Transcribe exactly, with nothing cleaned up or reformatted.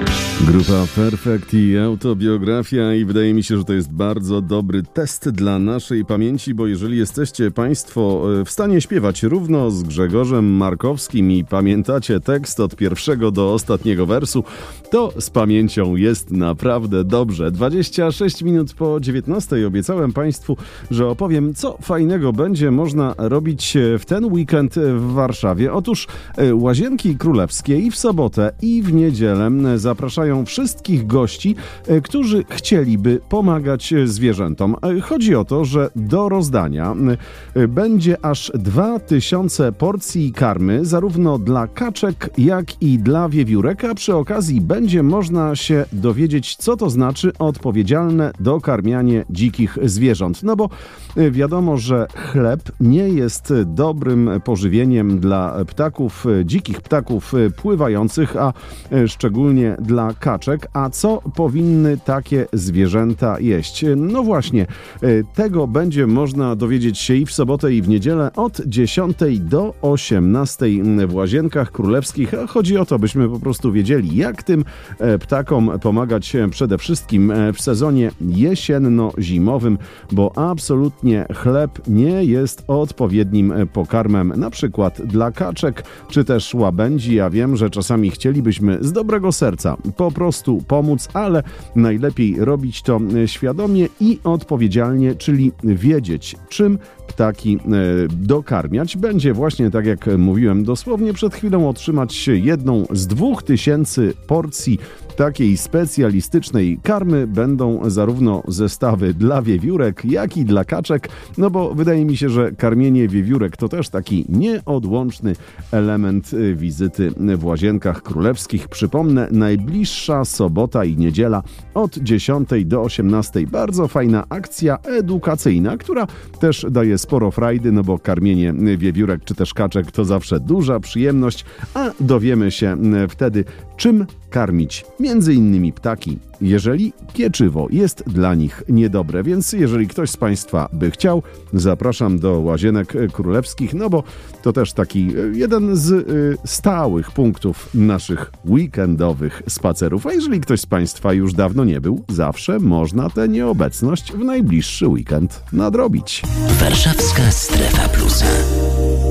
Grupa Perfekt i autobiografia i wydaje mi się, że to jest bardzo dobry test dla naszej pamięci, bo jeżeli jesteście Państwo w stanie śpiewać równo z Grzegorzem Markowskim i pamiętacie tekst od pierwszego do ostatniego wersu, to z pamięcią jest naprawdę dobrze. dwadzieścia sześć minut po dziewiętnastej obiecałem Państwu, że opowiem, co fajnego będzie można robić w ten weekend w Warszawie. Otóż Łazienki Królewskie i w sobotę, i w niedzielę zapraszają wszystkich gości, którzy chcieliby pomagać zwierzętom. Chodzi o to, że do rozdania będzie aż dwa tysiące porcji karmy, zarówno dla kaczek, jak i dla wiewiórek, a przy okazji będzie można się dowiedzieć, co to znaczy odpowiedzialne dokarmianie dzikich zwierząt. No bo wiadomo, że chleb nie jest dobrym pożywieniem dla ptaków, dzikich ptaków pływających, a szczególnie dla kaczek. A co powinny takie zwierzęta jeść? No właśnie, tego będzie można dowiedzieć się i w sobotę, i w niedzielę od dziesiątej do osiemnastej w Łazienkach Królewskich. Chodzi o to, byśmy po prostu wiedzieli, jak tym ptakom pomagać przede wszystkim w sezonie jesienno-zimowym, bo absolutnie chleb nie jest odpowiednim pokarmem, na przykład dla kaczek, czy też łabędzi. Ja wiem, że czasami chcielibyśmy z dobrego serca po prostu pomóc, ale najlepiej robić to świadomie i odpowiedzialnie, czyli wiedzieć, czym ptaki dokarmiać. Będzie właśnie, tak jak mówiłem dosłownie przed chwilą, otrzymać jedną z dwóch tysięcy porcji takiej specjalistycznej karmy. Będą zarówno zestawy dla wiewiórek, jak i dla kaczek, no bo wydaje mi się, że karmienie wiewiórek to też taki nieodłączny element wizyty w Łazienkach Królewskich. Przypomnę, najbliższa sobota i niedziela od dziesiątej do osiemnastej. Bardzo fajna akcja edukacyjna, która też daje sporo frajdy, no bo karmienie wiewiórek czy też kaczek to zawsze duża przyjemność, a dowiemy się wtedy, czym karmić między innymi ptaki, jeżeli pieczywo jest dla nich niedobre. Więc jeżeli ktoś z Państwa by chciał, zapraszam do Łazienek Królewskich, no bo to też taki jeden z y, stałych punktów naszych weekendowych spacerów. A jeżeli ktoś z Państwa już dawno nie był, zawsze można tę nieobecność w najbliższy weekend nadrobić. Warszawska Strefa Plus.